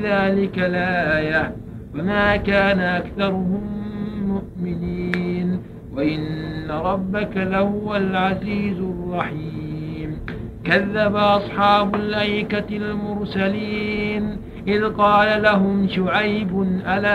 ذلك لآية وما كان أكثرهم مؤمنين وإن ربك لهو العزيز الرحيم. كذب أصحاب الأيكة المرسلين إذ قال لهم شعيب ألا